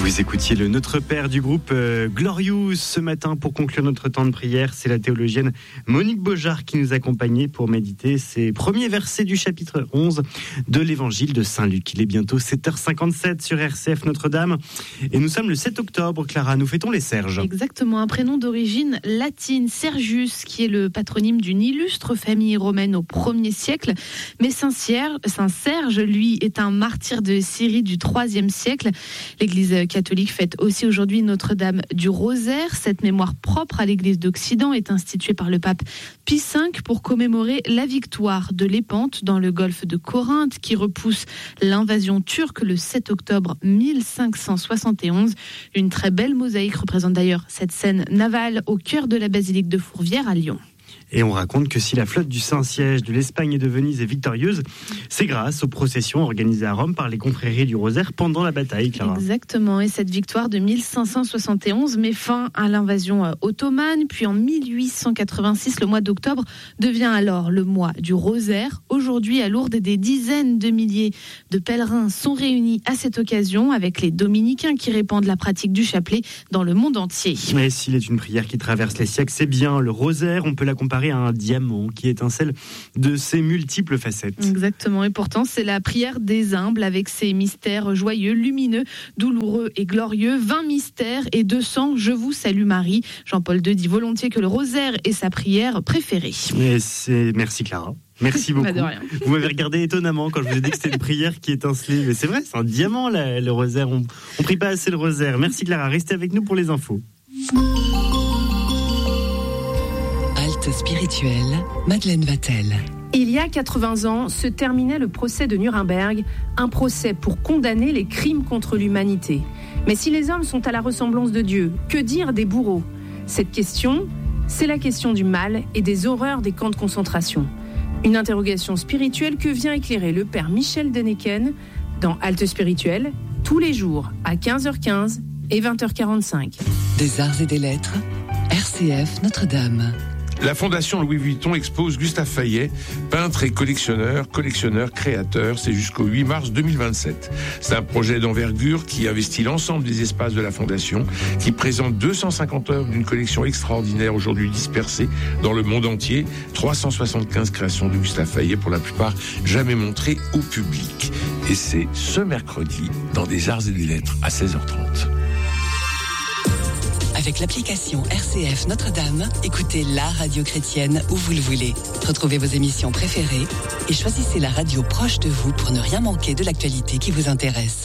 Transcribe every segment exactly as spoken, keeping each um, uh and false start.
Vous écoutiez le Notre Père du groupe euh, Glorious ce matin pour conclure notre temps de prière. C'est la théologienne Monique Beaujard qui nous accompagnait pour méditer ces premiers versets du chapitre onze de l'évangile de Saint-Luc. Il est bientôt sept heures cinquante-sept sur R C F Notre-Dame et nous sommes le sept octobre. Clara, nous fêtons les Serges. Exactement, un prénom d'origine latine, Sergius, qui est le patronyme d'une illustre famille romaine au premier siècle. Mais Saint-Serge, lui, est un martyr de Syrie du troisième siècle. L'Église catholique fête aussi aujourd'hui Notre-Dame du Rosaire. Cette mémoire propre à l'Église d'Occident est instituée par le pape Pie cinq pour commémorer la victoire de l'Épante dans le golfe de Corinthe qui repousse l'invasion turque le sept octobre mille cinq cent soixante et onze. Une très belle mosaïque représente d'ailleurs cette scène navale au cœur de la basilique de Fourvière à Lyon. Et on raconte que si la flotte du Saint-Siège de l'Espagne et de Venise est victorieuse, c'est grâce aux processions organisées à Rome par les confréries du Rosaire pendant la bataille, Clara. Exactement, et cette victoire de mille cinq cent soixante et onze met fin à l'invasion ottomane, puis en mille huit cent quatre-vingt-six, le mois d'octobre devient alors le mois du Rosaire. Aujourd'hui, à Lourdes, des dizaines de milliers de pèlerins sont réunis à cette occasion avec les dominicains qui répandent la pratique du chapelet dans le monde entier. Mais s'il est une prière qui traverse les siècles, c'est bien le Rosaire, on peut la comparer à un diamant qui étincelle de ses multiples facettes. Exactement, et pourtant c'est la prière des humbles avec ses mystères joyeux, lumineux, douloureux et glorieux. vingt mystères et deux cents Je vous salue Marie. Jean-Paul deux dit volontiers que le rosaire est sa prière préférée. Et c'est... Merci Clara. Merci beaucoup. Bah vous m'avez regardé étonnamment quand je vous ai dit que c'était une prière qui étincelait. Mais c'est vrai, c'est un diamant là, le rosaire. On ne prie pas assez le rosaire. Merci Clara, restez avec nous pour les infos. Spirituelle, Madeleine Vatel. Il y a quatre-vingts ans, se terminait le procès de Nuremberg, un procès pour condamner les crimes contre l'humanité. Mais si les hommes sont à la ressemblance de Dieu, que dire des bourreaux ? Cette question, c'est la question du mal et des horreurs des camps de concentration. Une interrogation spirituelle que vient éclairer le père Michel Deneken dans Halte Spirituelle, tous les jours à quinze heures quinze et vingt heures quarante-cinq. Des arts et des lettres, R C F Notre-Dame. La Fondation Louis Vuitton expose Gustave Fayet, peintre et collectionneur, collectionneur, créateur. C'est jusqu'au huit mars deux mille vingt-sept. C'est un projet d'envergure qui investit l'ensemble des espaces de la Fondation, qui présente deux cent cinquante œuvres d'une collection extraordinaire aujourd'hui dispersée dans le monde entier. trois cent soixante-quinze créations de Gustave Fayet, pour la plupart jamais montrées au public. Et c'est ce mercredi dans des arts et des lettres à seize heures trente. Avec l'application R C F Notre-Dame, écoutez la radio chrétienne où vous le voulez. Retrouvez vos émissions préférées et choisissez la radio proche de vous pour ne rien manquer de l'actualité qui vous intéresse.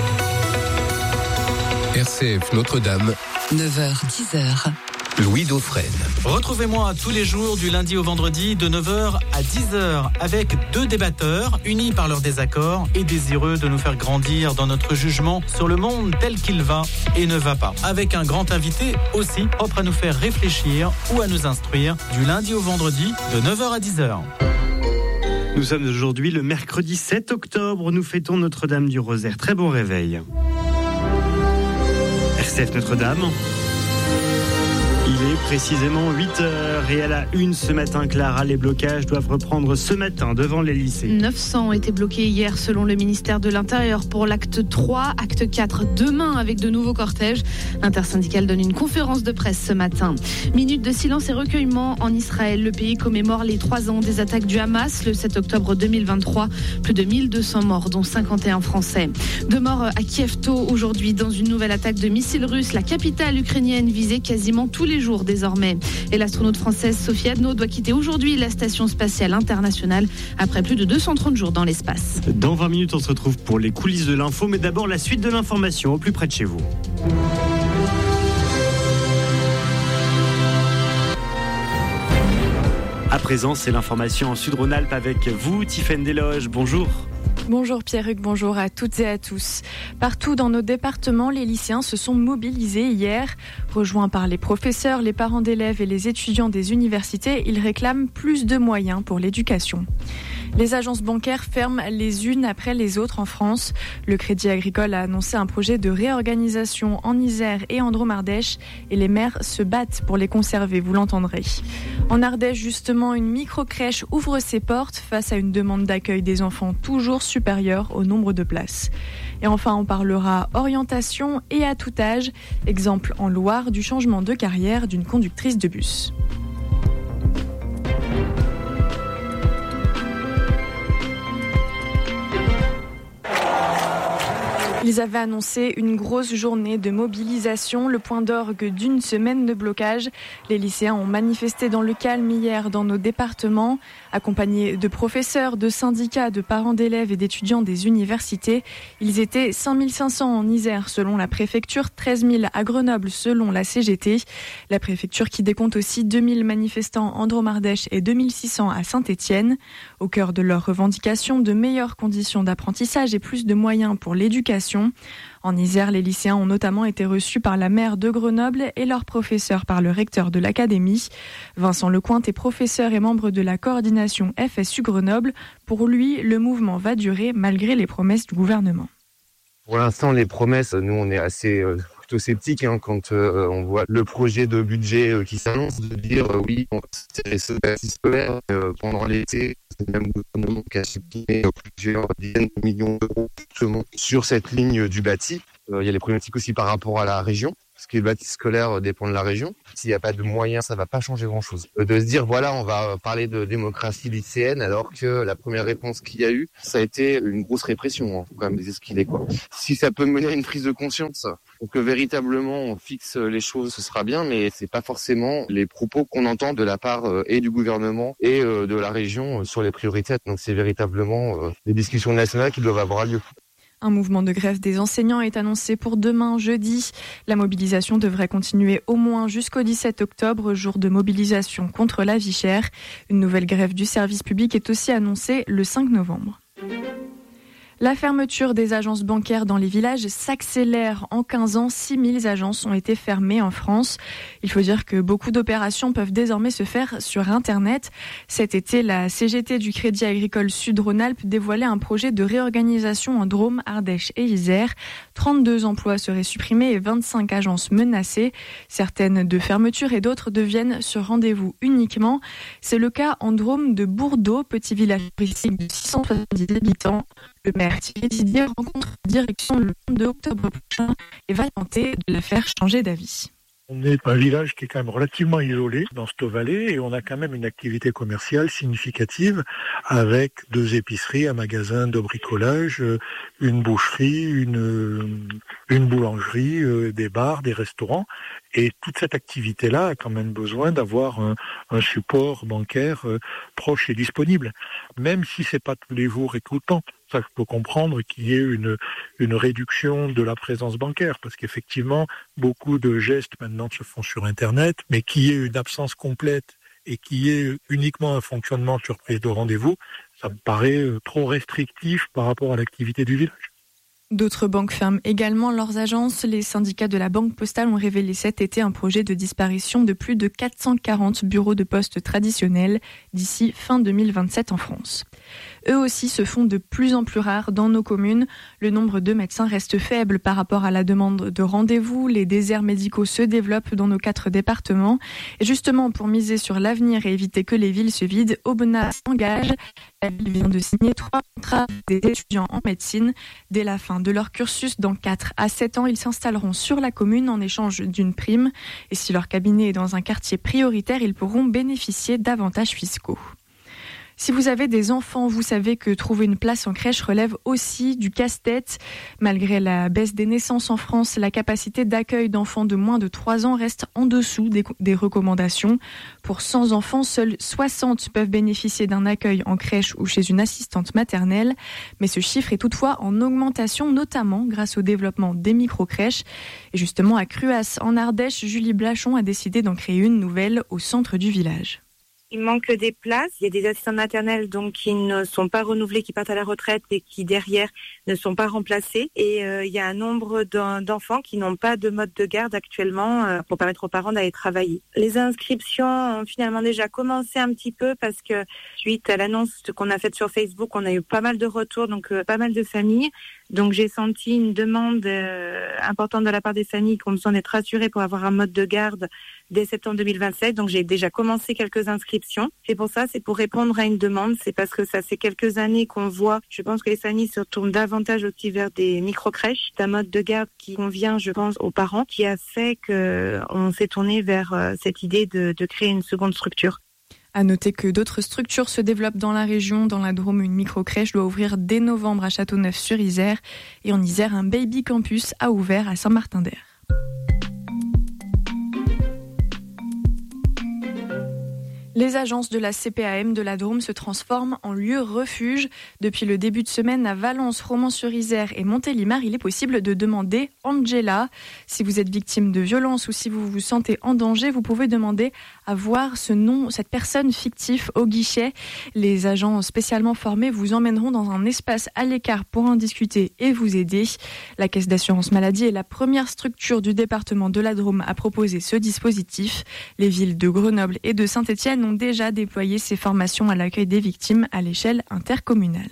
R C F Notre-Dame, neuf heures dix heures. Louis Dauphren. Retrouvez-moi tous les jours du lundi au vendredi de neuf heures à dix heures avec deux débatteurs unis par leurs désaccords et désireux de nous faire grandir dans notre jugement sur le monde tel qu'il va et ne va pas. Avec un grand invité aussi propre à nous faire réfléchir ou à nous instruire du lundi au vendredi de neuf heures à dix heures. Nous sommes aujourd'hui le mercredi sept octobre. Nous fêtons Notre-Dame du Rosaire. Très bon réveil. R C F Notre-Dame. Il est précisément huit heures et à la une ce matin, Clara, les blocages doivent reprendre ce matin devant les lycées. neuf cents ont été bloqués hier selon le ministère de l'Intérieur pour l'acte trois, acte quatre demain avec de nouveaux cortèges. L'intersyndicale donne une conférence de presse ce matin. Minute de silence et recueillement en Israël. Le pays commémore les trois ans des attaques du Hamas le sept octobre deux mille vingt-trois. Plus de mille deux cents morts, dont cinquante et un Français. Deux morts à Kiev tôt aujourd'hui dans une nouvelle attaque de missiles russes. La capitale ukrainienne visée quasiment tous les jours désormais. Et l'astronaute française Sophie Adno doit quitter aujourd'hui la station spatiale internationale après plus de deux cent trente jours dans l'espace. Dans vingt minutes, on se retrouve pour les coulisses de l'info, mais d'abord la suite de l'information au plus près de chez vous. À présent, c'est l'information en Sud-Rhône-Alpes avec vous, Tiffaine Desloges. Bonjour. Bonjour Pierre-Hugues, bonjour à toutes et à tous. Partout dans nos départements, les lycéens se sont mobilisés hier. Rejoints par les professeurs, les parents d'élèves et les étudiants des universités, ils réclament plus de moyens pour l'éducation. Les agences bancaires ferment les unes après les autres en France. Le Crédit Agricole a annoncé un projet de réorganisation en Isère et en Drôme-Ardèche et les maires se battent pour les conserver, vous l'entendrez. En Ardèche, justement, une micro-crèche ouvre ses portes face à une demande d'accueil des enfants toujours supérieure au nombre de places. Et enfin, on parlera orientation et à tout âge. Exemple en Loire du changement de carrière d'une conductrice de bus. Ils avaient annoncé une grosse journée de mobilisation, le point d'orgue d'une semaine de blocage. Les lycéens ont manifesté dans le calme hier dans nos départements, accompagnés de professeurs, de syndicats, de parents d'élèves et d'étudiants des universités. Ils étaient cinq mille cinq cents en Isère selon la préfecture, treize mille à Grenoble selon la C G T. La préfecture qui décompte aussi deux mille manifestants en Drôme-Ardèche et deux mille six cents à Saint-Étienne. Au cœur de leurs revendications, de meilleures conditions d'apprentissage et plus de moyens pour l'éducation. En Isère, les lycéens ont notamment été reçus par la maire de Grenoble et leurs professeurs par le recteur de l'académie. Vincent Lecointe est professeur et membre de la coordination F S U Grenoble. Pour lui, le mouvement va durer malgré les promesses du gouvernement. Pour l'instant, les promesses, nous, on est assez euh, plutôt sceptiques hein, quand euh, on voit le projet de budget euh, qui s'annonce, de dire euh, oui, on va s'intéresser au bâti scolaire euh, pendant l'été. C'est le même gouvernement qui a supprimé plusieurs dizaines de millions d'euros sur cette ligne du bâti. Euh, il y a les problématiques aussi par rapport à la région, parce que le bâti scolaire dépend de la région. S'il n'y a pas de moyens, ça ne va pas changer grand-chose. Euh, de se dire, voilà, on va parler de démocratie lycéenne, alors que la première réponse qu'il y a eu, ça a été une grosse répression. Hein. Faut quand même dire ce qu'il est, quoi. Si ça peut mener à une prise de conscience, pour que véritablement on fixe les choses, ce sera bien, mais c'est pas forcément les propos qu'on entend de la part euh, et du gouvernement et euh, de la région euh, sur les priorités. Donc c'est véritablement euh, des discussions nationales qui doivent avoir lieu. Un mouvement de grève des enseignants est annoncé pour demain, jeudi. La mobilisation devrait continuer au moins jusqu'au dix-sept octobre, jour de mobilisation contre la vie chère. Une nouvelle grève du service public est aussi annoncée le cinq novembre. La fermeture des agences bancaires dans les villages s'accélère. En quinze ans, six mille agences ont été fermées en France. Il faut dire que beaucoup d'opérations peuvent désormais se faire sur Internet. Cet été, la C G T du Crédit Agricole Sud-Rhône-Alpes dévoilait un projet de réorganisation en Drôme, Ardèche et Isère. trente-deux emplois seraient supprimés et vingt-cinq agences menacées. Certaines de fermeture et d'autres deviennent sur rendez-vous uniquement. C'est le cas en Drôme de Bourdeau, petit village touristique de six cent soixante-dix habitants. Le maire Thierry Didier rencontre la direction le vingt-deux octobre prochain et va tenter de la faire changer d'avis. On est un village qui est quand même relativement isolé dans cette vallée et on a quand même une activité commerciale significative avec deux épiceries, un magasin de bricolage, une boucherie, une, une boulangerie, des bars, des restaurants. Et toute cette activité-là a quand même besoin d'avoir un, un support bancaire proche et disponible, même si c'est pas tous les jours et tout le temps. Ça, je peux comprendre qu'il y ait une, une réduction de la présence bancaire, parce qu'effectivement, beaucoup de gestes maintenant se font sur Internet, mais qu'il y ait une absence complète et qu'il y ait uniquement un fonctionnement sur prise de rendez-vous, ça me paraît trop restrictif par rapport à l'activité du village. D'autres banques ferment également leurs agences. Les syndicats de la Banque Postale ont révélé cet été un projet de disparition de plus de quatre cent quarante bureaux de poste traditionnels d'ici fin deux mille vingt-sept en France. Eux aussi se font de plus en plus rares dans nos communes. Le nombre de médecins reste faible par rapport à la demande de rendez-vous. Les déserts médicaux se développent dans nos quatre départements. Et justement, pour miser sur l'avenir et éviter que les villes se vident, Aubenas s'engage. La ville vient de signer trois contrats des étudiants en médecine. Dès la fin de leur cursus, dans quatre à sept ans, ils s'installeront sur la commune en échange d'une prime. Et si leur cabinet est dans un quartier prioritaire, ils pourront bénéficier d'avantages fiscaux. Si vous avez des enfants, vous savez que trouver une place en crèche relève aussi du casse-tête. Malgré la baisse des naissances en France, la capacité d'accueil d'enfants de moins de trois ans reste en dessous des, des recommandations. Pour cent enfants, seuls soixante peuvent bénéficier d'un accueil en crèche ou chez une assistante maternelle. Mais ce chiffre est toutefois en augmentation, notamment grâce au développement des micro-crèches. Et justement, à Cruas, en Ardèche, Julie Blachon a décidé d'en créer une nouvelle au centre du village. Il manque des places. Il y a des assistantes maternelles donc qui ne sont pas renouvelées, qui partent à la retraite et qui derrière ne sont pas remplacées. Et euh, il y a un nombre d'enfants qui n'ont pas de mode de garde actuellement euh, pour permettre aux parents d'aller travailler. Les inscriptions ont finalement déjà commencé un petit peu parce que suite à l'annonce qu'on a faite sur Facebook, on a eu pas mal de retours, donc euh, pas mal de familles. Donc j'ai senti une demande euh, importante de la part des familles qui ont besoin d'être rassurées pour avoir un mode de garde dès septembre deux mille vingt-sept. Donc j'ai déjà commencé quelques inscriptions. C'est pour ça, c'est pour répondre à une demande. C'est parce que ça fait quelques années qu'on voit, je pense que les familles se retournent davantage aussi vers des micro-crèches. C'est un mode de garde qui convient, je pense, aux parents, qui a fait qu'on s'est tourné vers cette idée de, de créer une seconde structure. À noter que d'autres structures se développent dans la région. Dans la Drôme, une micro-crèche doit ouvrir dès novembre à Châteauneuf-sur-Isère. Et en Isère, un baby campus a ouvert à Saint-Martin-d'Air. Les agences de la C P A M de la Drôme se transforment en lieu refuge. Depuis le début de semaine, à Valence, Romans-sur-Isère et Montélimar, il est possible de demander Angela. Si vous êtes victime de violence ou si vous vous sentez en danger, vous pouvez demander à voir ce nom, cette personne fictive au guichet. Les agents spécialement formés vous emmèneront dans un espace à l'écart pour en discuter et vous aider. La Caisse d'assurance maladie est la première structure du département de la Drôme à proposer ce dispositif. Les villes de Grenoble et de Saint-Étienne ont déjà déployé ces formations à l'accueil des victimes à l'échelle intercommunale.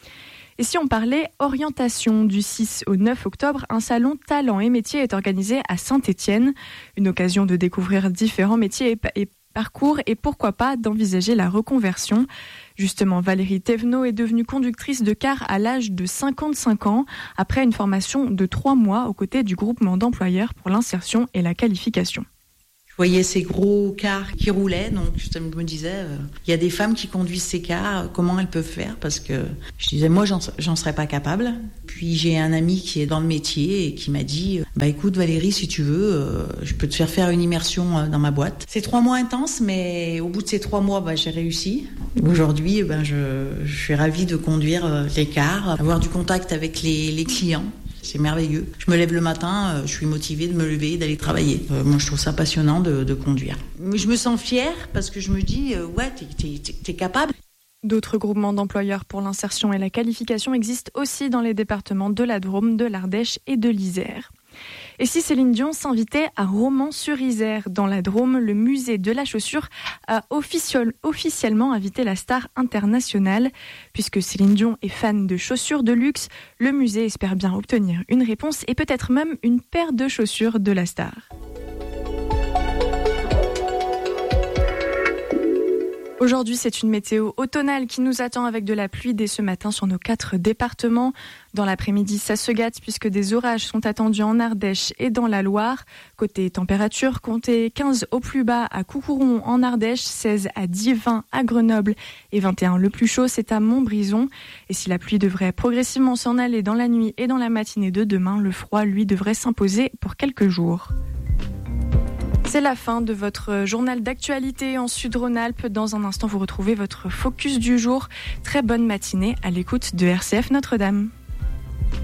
Et si on parlait orientation, du six au neuf octobre, un salon talents et métiers est organisé à Saint-Étienne. Une occasion de découvrir différents métiers et parcours et pourquoi pas d'envisager la reconversion. Justement, Valérie Thévenot est devenue conductrice de car à l'âge de cinquante-cinq ans après une formation de trois mois aux côtés du groupement d'employeurs pour l'insertion et la qualification. Je voyais ces gros cars qui roulaient, donc je me disais, euh, il y a des femmes qui conduisent ces cars, comment elles peuvent faire? Parce que je disais, moi, j'en, j'en serais pas capable. Puis j'ai un ami qui est dans le métier et qui m'a dit, bah écoute Valérie, si tu veux, euh, je peux te faire faire une immersion euh, dans ma boîte. C'est trois mois intenses, mais au bout de ces trois mois, bah, j'ai réussi. Aujourd'hui, bah, je, je suis ravie de conduire euh, les cars, avoir du contact avec les, les clients. C'est merveilleux. Je me lève le matin, euh, je suis motivée de me lever et d'aller travailler. Euh, moi, je trouve ça passionnant de, de conduire. Mais je me sens fière parce que je me dis, euh, ouais, t'es, t'es, t'es capable. D'autres groupements d'employeurs pour l'insertion et la qualification existent aussi dans les départements de la Drôme, de l'Ardèche et de l'Isère. Et si Céline Dion s'invitait à Romans-sur-Isère, dans la Drôme, le musée de la chaussure a officiel, officiellement invité la star internationale. Puisque Céline Dion est fan de chaussures de luxe, le musée espère bien obtenir une réponse et peut-être même une paire de chaussures de la star. Aujourd'hui, c'est une météo automnale qui nous attend avec de la pluie dès ce matin sur nos quatre départements. Dans l'après-midi, ça se gâte puisque des orages sont attendus en Ardèche et dans la Loire. Côté température, comptez quinze au plus bas à Coucouron en Ardèche, seize à dix, vingt à Grenoble et vingt et un le plus chaud, c'est à Montbrison. Et si la pluie devrait progressivement s'en aller dans la nuit et dans la matinée de demain, le froid, lui, devrait s'imposer pour quelques jours. C'est la fin de votre journal d'actualité en Sud-Rhône-Alpes. Dans un instant, vous retrouvez votre focus du jour. Très bonne matinée à l'écoute de R C F Notre-Dame.